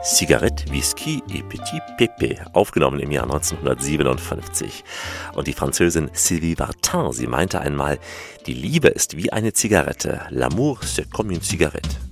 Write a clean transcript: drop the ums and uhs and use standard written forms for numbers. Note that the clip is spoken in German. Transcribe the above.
Cigarette, Whisky et Petit Pépé, aufgenommen im Jahr 1957. Und die Französin Sylvie Vartan, sie meinte einmal, die Liebe ist wie eine Zigarette. L'amour c'est comme une cigarette.